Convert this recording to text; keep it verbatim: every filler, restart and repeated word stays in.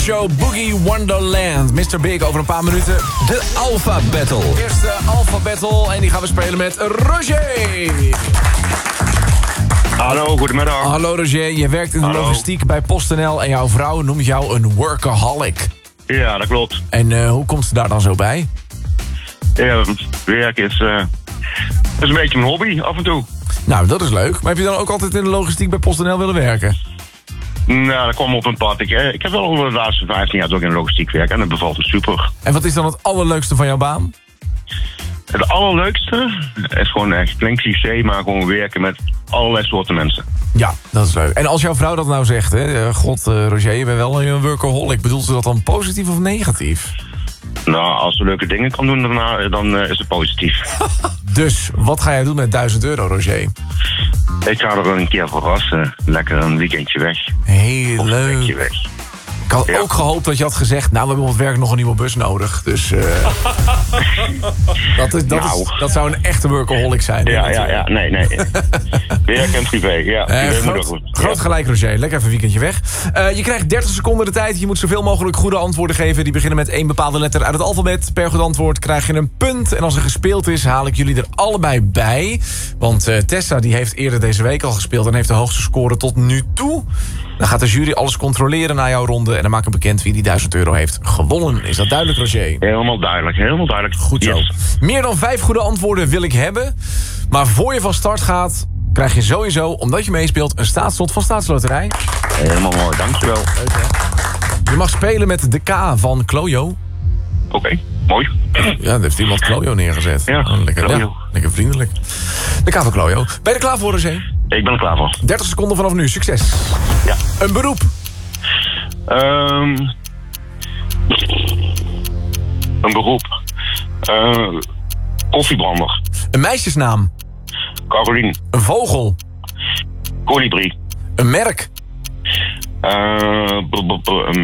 Show Boogie Wonderland. mister Big over een paar minuten. De Alpha Battle. Eerste Alpha Battle en die gaan we spelen met Roger. Hallo, goedemiddag. Hallo Roger, je werkt in de Hallo. logistiek bij PostNL en jouw vrouw noemt jou een workaholic. Ja, dat klopt. En uh, hoe komt ze daar dan zo bij? Ja, werk is, uh, is een beetje mijn hobby, af en toe. Nou, dat is leuk. Maar heb je dan ook altijd in de logistiek bij PostNL willen werken? Nou, dat kwam op een pad. Ik, ik heb wel de laatste vijftien jaar ook in de logistiek werken en dat bevalt me super. En wat is dan het allerleukste van jouw baan? Het allerleukste is gewoon echt, klinkt cliché, maar gewoon werken met allerlei soorten mensen. Ja, dat is leuk. En als jouw vrouw dat nou zegt, hè, god uh, Roger, je bent wel een workaholic. Bedoelt ze dat dan positief of negatief? Nou, als ze leuke dingen kan doen, dan, dan uh, is het positief. Dus, wat ga jij doen met duizend euro, Roger? Ik ga er een keer verrassen. Lekker een weekendje weg. Heel Of een leuk. weekje weg. Ik had Ja. ook gehoopt dat je had gezegd, nou, we hebben op het werk nog een nieuwe bus nodig. Dus uh, dat, is, dat, Nou. is, dat zou een echte workaholic zijn. Ja, hè, ja, ja, nee, nee. Werk en privé, ja. Eh, Privé moet ook groot goed. groot Ja. gelijk, Roger. Lekker even een weekendje weg. Uh, je krijgt dertig seconden de tijd. Je moet zoveel mogelijk goede antwoorden geven. Die beginnen met één bepaalde letter uit het alfabet. Per goed antwoord krijg je een punt. En als er gespeeld is, haal ik jullie er allebei bij. Want uh, Tessa die heeft eerder deze week al gespeeld en heeft de hoogste score tot nu toe. Dan gaat de jury alles controleren na jouw ronde. En dan maken we bekend wie die duizend euro heeft gewonnen. Is dat duidelijk, Roger? Helemaal duidelijk, helemaal duidelijk. Goed zo. Yes. Meer dan vijf goede antwoorden wil ik hebben. Maar voor je van start gaat, krijg je sowieso, omdat je meespeelt, een staatslot van Staatsloterij. Helemaal mooi, dankjewel. Leuk, hè? Je mag spelen met de K van Klojo. Oké, okay, mooi. Ja, daar heeft iemand Klojo neergezet. Ja, Oh, lekker, Klojo. ja, lekker vriendelijk. De K van Klojo. Ben je er klaar voor, Roger? Ik ben er klaar voor. dertig seconden vanaf nu. Succes. Ja. Een beroep. Um, een beroep. Uh, koffiebrander. Een meisjesnaam. Caroline. Een vogel. Colibri. Een merk. Uh, b- b- b- een